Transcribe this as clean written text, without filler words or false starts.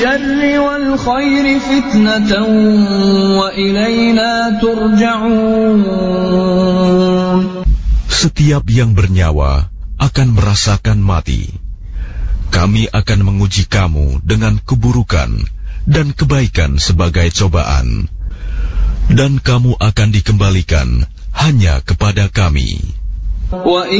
الشر والخير فتنة وإلينا ترجعون. Setiap yang bernyawa akan merasakan mati. Kami akan menguji kamu dengan keburukan dan kebaikan sebagai cobaan. Dan kamu akan dikembalikan hanya kepada kami.